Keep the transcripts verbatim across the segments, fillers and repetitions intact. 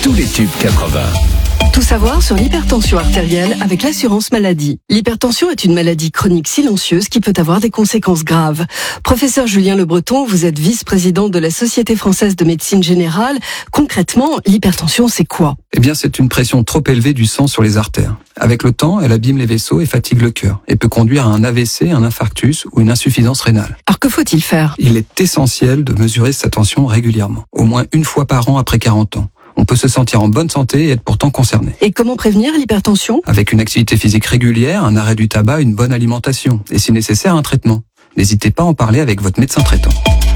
tous les tubes quatre-vingts. Tout savoir sur l'hypertension artérielle avec l'assurance maladie. L'hypertension est une maladie chronique silencieuse qui peut avoir des conséquences graves. Professeur Julien Le Breton, vous êtes vice-président de la Société française de médecine générale. Concrètement, l'hypertension, c'est quoi ? Eh bien, c'est une pression trop élevée du sang sur les artères. Avec le temps, elle abîme les vaisseaux et fatigue le cœur et peut conduire à un A V C, un infarctus ou une insuffisance rénale. Alors que faut-il faire ? Il est essentiel de mesurer sa tension régulièrement, au moins une fois par an après quarante ans. On peut se sentir en bonne santé et être pourtant concerné. Et comment prévenir l'hypertension ? Avec une activité physique régulière, un arrêt du tabac, une bonne alimentation et si nécessaire un traitement. N'hésitez pas à en parler avec votre médecin traitant.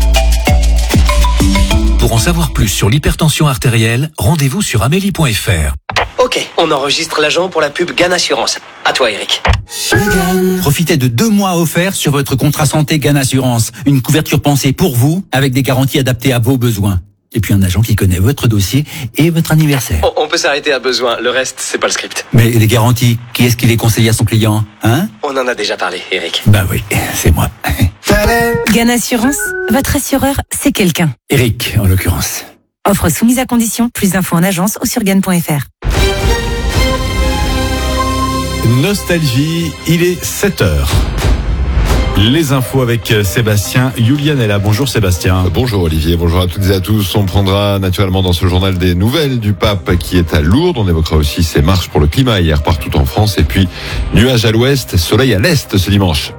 Pour en savoir plus sur l'hypertension artérielle, rendez-vous sur amélie point f r. Ok, on enregistre l'agent pour la pub Gann Assurance. À toi, Eric. Profitez de deux mois offerts sur votre contrat santé Gann Assurance. Une couverture pensée pour vous, avec des garanties adaptées à vos besoins. Et puis un agent qui connaît votre dossier et votre anniversaire. On, on peut s'arrêter à besoin, le reste, c'est pas le script. Mais les garanties, qui est-ce qui les conseille à son client, hein ? On en a déjà parlé, Eric. Bah oui, c'est moi. Gann Assurance, votre assureur, c'est quelqu'un. Eric, en l'occurrence. Offre soumise à condition, plus d'infos en agence ou sur gann point f r. Nostalgie, il est sept heures. Les infos avec Sébastien Julianella. Bonjour Sébastien. Bonjour Olivier, bonjour à toutes et à tous. On prendra naturellement dans ce journal des nouvelles du pape qui est à Lourdes. On évoquera aussi ses marches pour le climat hier partout en France. Et puis nuages à l'ouest, soleil à l'est ce dimanche.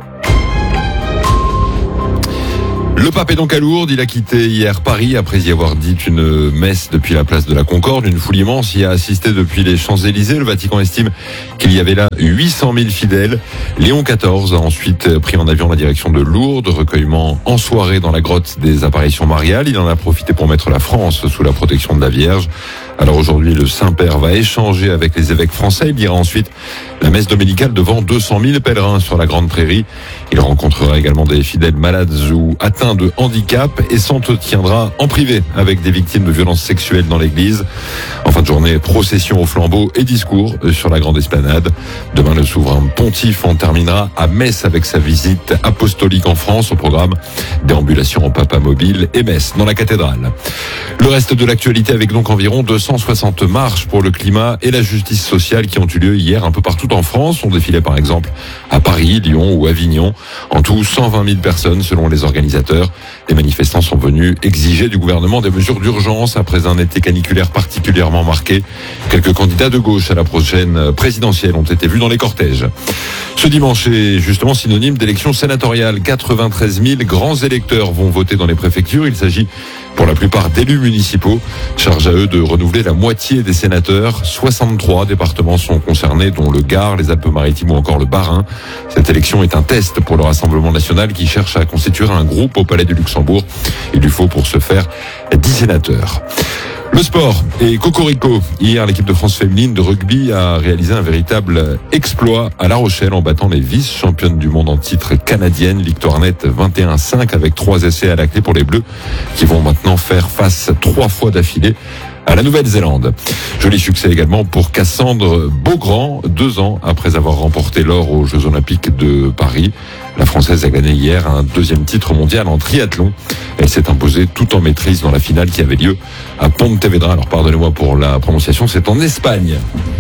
Le pape est donc à Lourdes, il a quitté hier Paris après y avoir dit une messe depuis la place de la Concorde. Une foule immense y a assisté depuis les Champs-Élysées. Le Vatican estime qu'il y avait là huit cent mille fidèles. Léon quatorze a ensuite pris en avion la direction de Lourdes, recueillement en soirée dans la grotte des apparitions mariales. Il en a profité pour mettre la France sous la protection de la Vierge. Alors aujourd'hui, le Saint-Père va échanger avec les évêques français. Il ira ensuite la messe dominicale devant deux cent mille pèlerins sur la Grande Prairie. Il rencontrera également des fidèles malades ou atteints de handicap et s'entretiendra en privé avec des victimes de violences sexuelles dans l'église. En fin de journée, procession au flambeau et discours sur la Grande Esplanade. Demain, le souverain pontife en terminera à Metz avec sa visite apostolique en France. Au programme, déambulation en papa mobile et messe dans la cathédrale. Le reste de l'actualité avec donc environ deux cent soixante marches pour le climat et la justice sociale qui ont eu lieu hier un peu partout en France. On défilait par exemple à Paris, Lyon ou Avignon. En tout, cent vingt mille personnes selon les organisateurs. Les manifestants sont venus exiger du gouvernement des mesures d'urgence après un été caniculaire particulièrement marqué. Quelques candidats de gauche à la prochaine présidentielle ont été vus dans les cortèges. Ce dimanche est justement synonyme d'élection sénatoriale. quatre-vingt-treize mille grands électeurs vont voter dans les préfectures. Il s'agit pour la plupart d'élus municipaux. Charge à eux de renouveler la moitié des sénateurs. soixante-trois départements sont concernés, dont le Gard, les Alpes-Maritimes ou encore le Bas-Rhin. Cette élection est un test pour le Rassemblement national qui cherche à constituer un groupe au Palais du Luxembourg. Il lui faut pour ce faire dix sénateurs. Le sport et Cocorico. Hier, l'équipe de France féminine de rugby a réalisé un véritable exploit à La Rochelle en battant les vice-championnes du monde en titre canadiennes. Victoire nette vingt et un à cinq avec trois essais à la clé pour les Bleus qui vont maintenant faire face trois fois d'affilée à la Nouvelle-Zélande. Joli succès également pour Cassandre Beaugrand, deux ans après avoir remporté l'or aux Jeux Olympiques de Paris. La Française a gagné hier un deuxième titre mondial en triathlon. Elle s'est imposée tout en maîtrise dans la finale qui avait lieu à Pontevedra. Alors pardonnez-moi pour la prononciation, c'est en Espagne.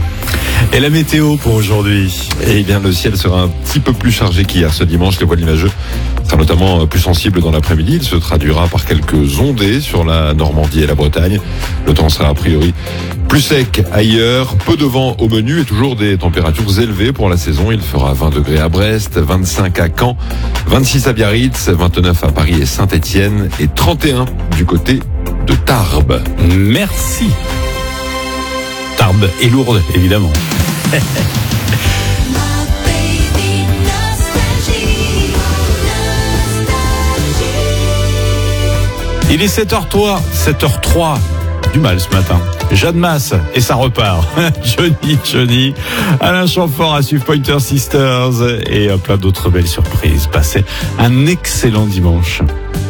Et la météo pour aujourd'hui ? Eh bien, le ciel sera un petit peu plus chargé qu'hier ce dimanche. Les voiles nuageux sera notamment plus sensible dans l'après-midi. Il se traduira par quelques ondées sur la Normandie et la Bretagne. Le temps sera a priori plus sec ailleurs. Peu de vent au menu et toujours des températures élevées pour la saison. Il fera vingt degrés à Brest, vingt-cinq à Caen, vingt-six à Biarritz, vingt-neuf à Paris et Saint-Étienne et trente et un du côté de Tarbes. Merci. Tarbes et Lourdes, évidemment. Il est sept heures trois, sept heures trois, du mal ce matin. Jeanne Masse et ça repart. Johnny, Johnny, Alain Chamfort à suivre Pointer Sisters et plein d'autres belles surprises. Passez un excellent dimanche.